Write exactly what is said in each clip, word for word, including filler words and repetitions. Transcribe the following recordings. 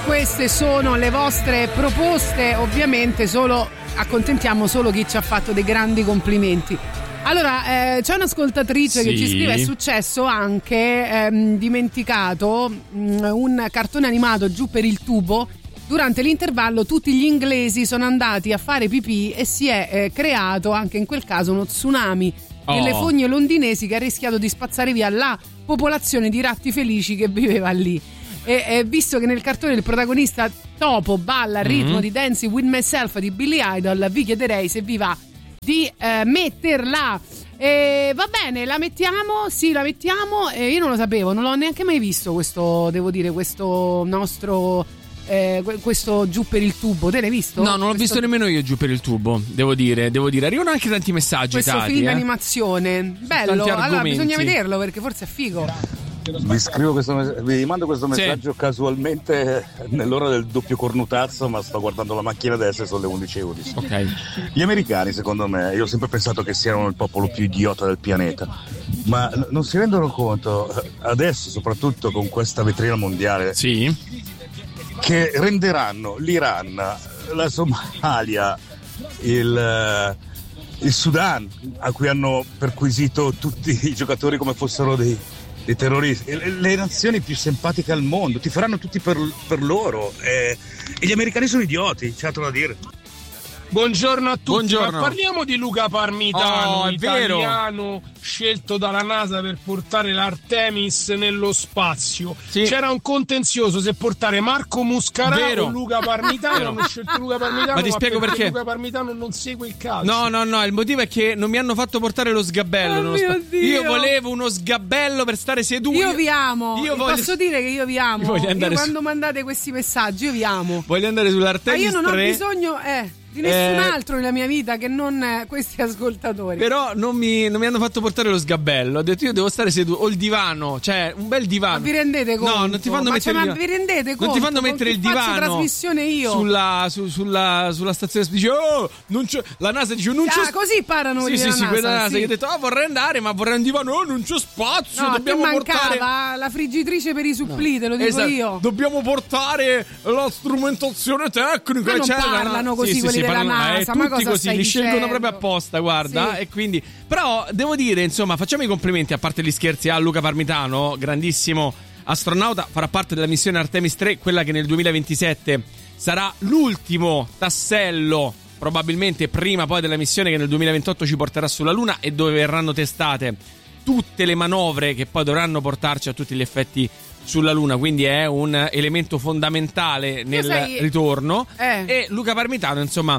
queste sono le vostre proposte, ovviamente solo accontentiamo solo chi ci ha fatto dei grandi complimenti. Allora, eh, c'è un'ascoltatrice sì. che ci scrive: è successo anche ehm, dimenticato mh, un cartone animato giù per il tubo. Durante l'intervallo tutti gli inglesi sono andati a fare pipì e si è eh, creato anche in quel caso uno tsunami oh. nelle fogne londinesi che ha rischiato di spazzare via la popolazione di ratti felici che viveva lì. E, e visto che nel cartone il protagonista topo balla al ritmo mm-hmm. di Dancing with Myself di Billy Idol, vi chiederei se vi va di eh, metterla. E va bene, la mettiamo? Sì, la mettiamo. E io non lo sapevo, non l'ho neanche mai visto questo, devo dire, questo nostro eh, questo giù per il tubo. Te l'hai visto? No, non l'ho questo... visto nemmeno io giù per il tubo, devo dire, devo dire. Arrivano anche tanti messaggi. Questo tati, film eh. d'animazione bello, allora bisogna vederlo perché forse è figo. Vi scrivo questo, vi mando questo messaggio sì. casualmente nell'ora del doppio cornutazzo, ma sto guardando la macchina adesso e sono le undici e undici. Okay. Gli americani, secondo me, io ho sempre pensato che siano il popolo più idiota del pianeta, ma non si rendono conto adesso, soprattutto con questa vetrina mondiale, sì. che renderanno l'Iran, la Somalia, il, il Sudan, a cui hanno perquisito tutti i giocatori come fossero dei dei terroristi, le nazioni più simpatiche al mondo, ti faranno tutti per, per loro e, e gli americani sono idioti, c'è altro da dire. Buongiorno a tutti. Buongiorno. Ma parliamo di Luca Parmitano, oh, italiano scelto dalla NASA per portare l'Artemis nello spazio. Sì. C'era un contenzioso se portare Marco Muscarà vero. o Luca Parmitano. Hanno scelto Luca Parmitano, ma ti ma spiego perché Luca Parmitano non segue il calcio. No, no, no, il motivo è che non mi hanno fatto portare lo sgabello. Oh mio Dio. Io volevo uno sgabello per stare seduto. Io vi amo. Io voglio... Posso dire che io vi amo. Io io quando su... mandate questi messaggi io vi amo. Voglio andare sull'Artemis ma io non tre. ho bisogno eh di nessun eh, altro nella mia vita che non eh, questi ascoltatori. Però non mi, non mi hanno fatto portare lo sgabello. Ho detto io devo stare seduto. O il divano, cioè un bel divano. Ma vi rendete conto? No, non ti fanno ma mettere cioè, il ma vi rendete conto? Non ti fanno mettere il divano. Faccio trasmissione io. Sulla, su, sulla, sulla stazione dice oh, non c'è. La NASA dice non c'è. Ah, così parlano sì, sì, sì, NASA, quella NASA sì. che ha detto oh, vorrei andare, ma vorrei un divano. Oh, non c'è spazio. No, dobbiamo mancava portare la friggitrice per i supplì, no. te lo dico esatto. io. Dobbiamo portare la strumentazione tecnica. Ma non cioè, parlano così sì, quelli sì, della parlano, NASA. Eh, ma tutti cosa così, li dicendo? scelgono proprio apposta, guarda. Sì. E quindi, però devo dire, insomma, facciamo i complimenti, a parte gli scherzi, a Luca Parmitano, grandissimo astronauta, farà parte della missione Artemis tre, quella che nel duemilaventisette sarà l'ultimo tassello, probabilmente prima poi della missione che nel duemilaventotto ci porterà sulla Luna e dove verranno testate tutte le manovre che poi dovranno portarci a tutti gli effetti sulla Luna, quindi è un elemento fondamentale nel sei... ritorno eh. e Luca Parmitano insomma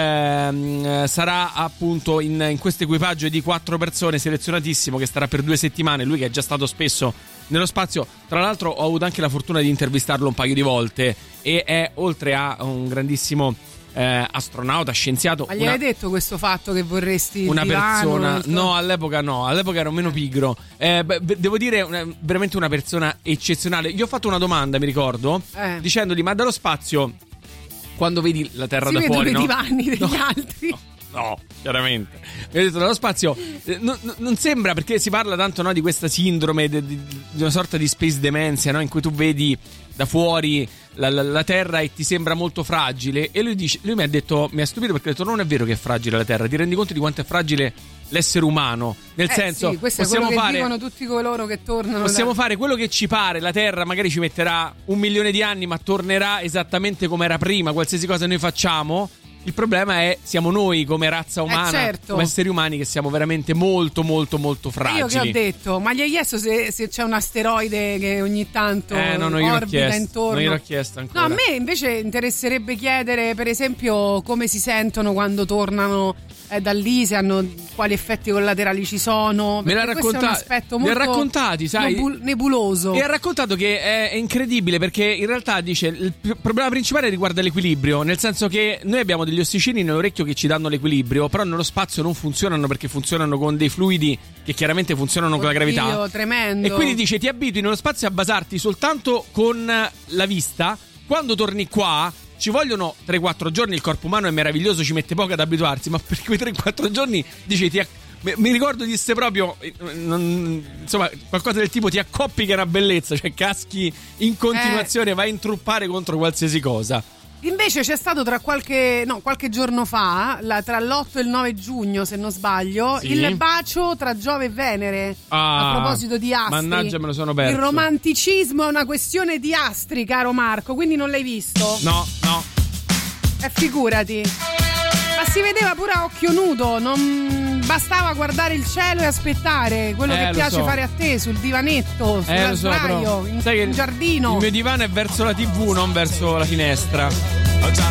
ehm, sarà appunto in, in questo equipaggio di quattro persone, selezionatissimo, che starà per due settimane. Lui che è già stato spesso nello spazio, tra l'altro ho avuto anche la fortuna di intervistarlo un paio di volte e è, oltre a un grandissimo Eh, astronauta, scienziato. Ma gli hai detto questo fatto che vorresti una divano, persona? No, all'epoca no, all'epoca ero meno pigro. Eh, beh, devo dire, una, veramente una persona eccezionale. Gli ho fatto una domanda, mi ricordo, eh. dicendogli: ma dallo spazio, quando vedi la Terra si da fuori, no? i divani degli no, altri. No. No, chiaramente. Mi ha detto dallo spazio eh, non, non sembra, perché si parla tanto, no, di questa sindrome di, di, di una sorta di space dementia, no, in cui tu vedi da fuori la, la, la Terra e ti sembra molto fragile. E lui dice, lui mi ha detto, mi ha stupito perché ha detto: non è vero che è fragile la Terra, ti rendi conto di quanto è fragile l'essere umano? Nel eh senso, sì, questo possiamo è quello fare, che dicono tutti coloro che tornano. Possiamo da... fare quello che ci pare, la Terra magari ci metterà un milione di anni, ma tornerà esattamente come era prima, qualsiasi cosa noi facciamo. Il problema è, siamo noi come razza umana, eh certo. come esseri umani, che siamo veramente molto molto molto fragili. Io che ho detto, ma gli hai chiesto se, se c'è un asteroide che ogni tanto eh, no, no, io orbita l'ho chiesto, intorno? Non gliel'ho chiesto ancora. No, a me invece interesserebbe chiedere, per esempio, come si sentono quando tornano eh, da lì, se hanno, quali effetti collaterali ci sono. Me l'ha raccontato. Questo è un aspetto molto mi ha raccontati, sai, nebul- nebuloso. E ha raccontato che è, è incredibile, perché in realtà dice il p- problema principale riguarda l'equilibrio, nel senso che noi abbiamo degli ossicini nell'orecchio che ci danno l'equilibrio, però nello spazio non funzionano, perché funzionano con dei fluidi che chiaramente funzionano Oddio, con la gravità. Tremendo. E quindi dice: ti abitui nello spazio a basarti soltanto con la vista. Quando torni qua ci vogliono tre quattro giorni, il corpo umano è meraviglioso, ci mette poco ad abituarsi, ma per quei tre quattro giorni dice ti mi ricordo disse proprio non, insomma qualcosa del tipo ti accoppi che è una bellezza, cioè caschi in continuazione, eh. vai a intruppare contro qualsiasi cosa. Invece c'è stato tra qualche no qualche giorno fa, la, tra l'otto e il nove giugno se non sbaglio, sì. il bacio tra Giove e Venere. Ah, a proposito di astri, mannaggia, me lo sono perso. Il romanticismo è una questione di astri, caro Marco, quindi non l'hai visto? No, no. E figurati. Ma si vedeva pure a occhio nudo, non bastava guardare il cielo e aspettare quello eh, che piace so. fare a te sul divanetto, sulla eh, sdraio, so, in, sai che in giardino. Il mio divano è verso la tivù, non verso la finestra.